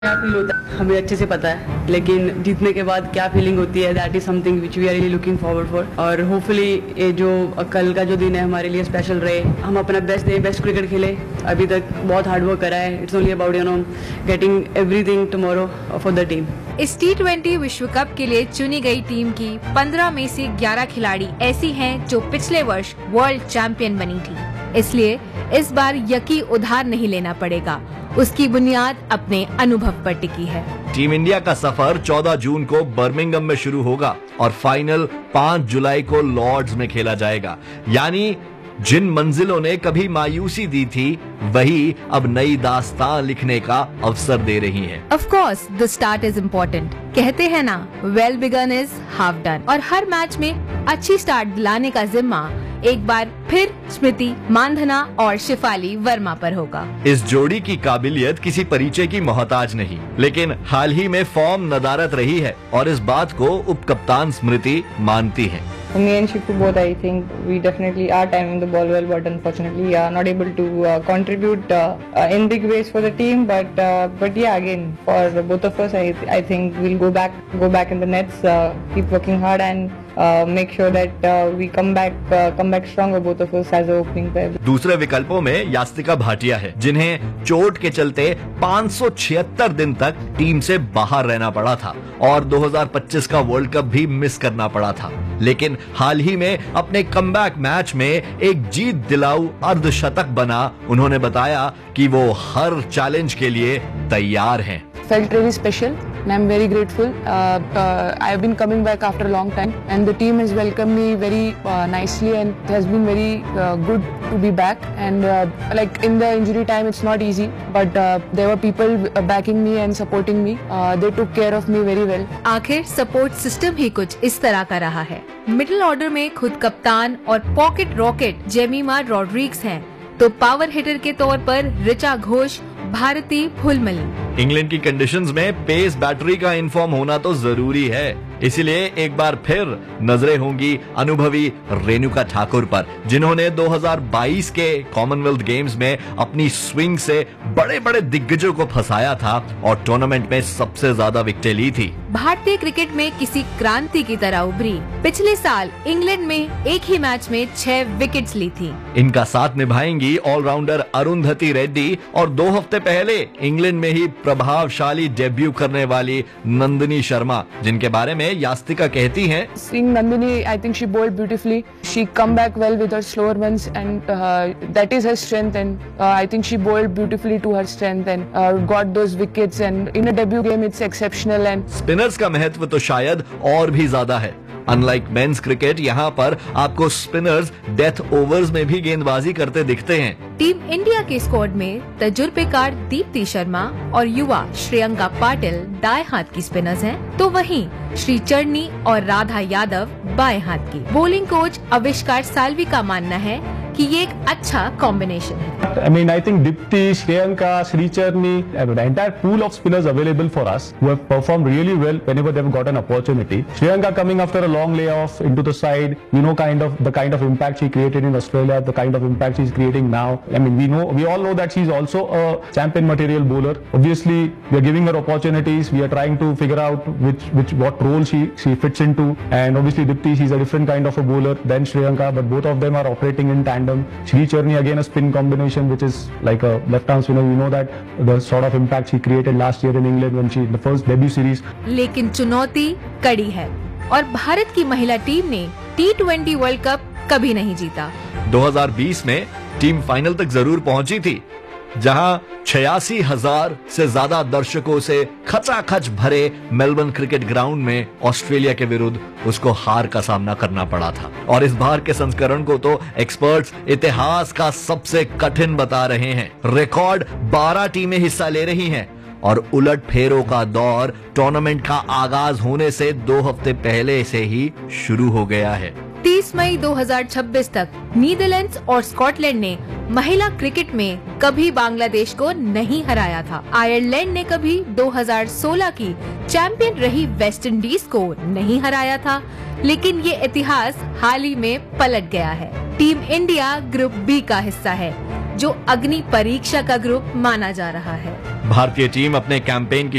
क्या फील होता है हमें अच्छे से पता है, लेकिन जीतने के बाद क्या फीलिंग होती है, that is something which we are really looking forward for. और होपफुली ये जो कल का जो दिन है हमारे लिए स्पेशल रहे, हम अपना बेस्ट दें, बेस्ट क्रिकेट खेले। अभी तक बहुत हार्ड वर्क करा है, it's only about getting everything tomorrow for the team. इस T20 विश्व कप के लिए चुनी गई टीम की 15 में से 11 खिलाड़ी ऐसी हैं जो पिछले वर्ष वर्ल्ड चैंपियन बनी थी। इसलिए इस बार यकी उधार नहीं लेना पड़ेगा, उसकी बुनियाद अपने अनुभव पर टिकी है। टीम इंडिया का सफर 14 जून को बर्मिंघम में शुरू होगा और फाइनल 5 जुलाई को लॉर्ड्स में खेला जाएगा। यानी जिन मंजिलों ने कभी मायूसी दी थी, वही अब नई दास्तान लिखने का अवसर दे रही हैं। Of course, the start is important. कहते हैं ना, well begun is half done। और हर मैच में अच्छी स्टार्ट दिलाने का जिम्मा एक बार फिर स्मृति मानधना और शिफाली वर्मा पर होगा। इस जोड़ी की काबिलियत किसी परिचय की मोहताज नहीं, लेकिन हाल ही में फॉर्म नदारत रही है और इस बात को उप कप्तान स्मृति मानती है। Me and Shifu both, I think we definitely are timing the ball well, but unfortunately not able to contribute in big ways for the team. But yeah, again for both of us, I think we'll go back in the nets, keep working hard and make sure that we come back stronger, both of us as a opening pair. दूसरे विकल्पों में यास्तिका भाटिया है, जिन्हें चोट के चलते 576 दिन तक टीम से बाहर रहना पड़ा था और 2025 का वर्ल्ड कप भी मिस करना पड़ा था। लेकिन हाल ही में अपने कमबैक मैच में एक जीत दिलाऊ अर्धशतक बना उन्होंने बताया कि वो हर चैलेंज के लिए तैयार हैं। Felt really special and I'm very grateful. I have been coming back after a long time and the team has welcomed me very nicely and it has been very good to be back. And like in the injury time it's not easy, but there were people backing me and supporting me. They took care of me very well. आखिर support system ही कुछ इस तरह का रहा है। Middle order में खुद कप्तान और पॉकेट रॉकेट जेमिमा रॉड्रिग्स हैं, तो पावर हिटर के तौर पर ऋचा घोष, भारती फुलमली। इंग्लैंड की कंडीशंस में पेस बैटरी का इन्फॉर्म होना तो जरूरी है, इसीलिए एक बार फिर नजरें होंगी अनुभवी रेणुका ठाकुर पर, जिन्होंने 2022 के कॉमनवेल्थ गेम्स में अपनी स्विंग से बड़े बड़े दिग्गजों को फंसाया था और टूर्नामेंट में सबसे ज्यादा विकेटें ली थी। भारतीय क्रिकेट में किसी क्रांति की तरह उभरी। पिछले साल इंग्लैंड में एक ही मैच में 6 विकेट्स ली थी। इनका साथ निभाएंगी ऑलराउंडर अरुंधति रेड्डी और 2 हफ्ते पहले इंग्लैंड में ही प्रभावशाली डेब्यू करने वाली नंदिनी शर्मा, जिनके बारे में यास्तिका कहती हैं, Seeing Nandini, I think she bowled beautifully. She come back well with her slower ones and that is her strength and I think she bowled beautifully to her strength and got those wickets and in a debut game it's exceptional and spinners का महत्व तो शायद और भी ज्यादा है। Unlike men's cricket, यहाँ पर आपको स्पिनर्स डेथ ओवर्स में भी गेंदबाजी करते दिखते हैं। टीम इंडिया के स्क्वाड में तजुर्बेकार दीप्ति शर्मा और युवा श्रेयंका पाटिल दाएं हाथ की स्पिनर्स हैं, तो वहीं श्री चरनी और राधा यादव बाएं हाथ की। बॉलिंग कोच आविष्कार साल्वी का मानना है कि ये एक अच्छा कॉम्बिनेशन है। I mean, I think Dipti, Shreyanka, Sri Charni, the entire pool of spinners available for us who have performed really well whenever they've got an opportunity. Shreyanka coming after a long layoff into the side, you know, the kind of impact she created in Australia, the kind of impact she's creating now. I mean, we all know that she's also a champion material bowler. Obviously, we are giving her opportunities. We are trying to figure out what role she fits into. And obviously, Dipti, she's a different kind of a bowler than Shreyanka, but both of them are operating in tandem. Sri Charni again a spin combination, which is like a left-arm spinner. You know that the sort of impact she created last year in England when she the first debut series. लेकिन चुनौती कड़ी है और भारत की महिला team ने T20 world cup कभी नहीं जीता। 2020 में टीम फाइनल तक जरूर पहुंची थी, जहां 86,000 से ज्यादा दर्शकों से खचाखच भरे मेलबर्न क्रिकेट ग्राउंड में ऑस्ट्रेलिया के विरुद्ध उसको हार का सामना करना पड़ा था। और इस बार के संस्करण को तो एक्सपर्ट्स इतिहास का सबसे कठिन बता रहे हैं। रिकॉर्ड 12 टीमें हिस्सा ले रही हैं और उलट फेरों का दौर टूर्नामेंट का आगाज होने से 2 हफ्ते पहले से ही शुरू हो गया है। 30 मई 2026 तक नीदरलैंड्स और स्कॉटलैंड ने महिला क्रिकेट में कभी बांग्लादेश को नहीं हराया था। आयरलैंड ने कभी 2016 की चैंपियन रही वेस्ट इंडीज को नहीं हराया था, लेकिन ये इतिहास हाल ही में पलट गया है। टीम इंडिया ग्रुप बी का हिस्सा है, जो अग्नि परीक्षा का ग्रुप माना जा रहा है। भारतीय टीम अपने कैंपेन की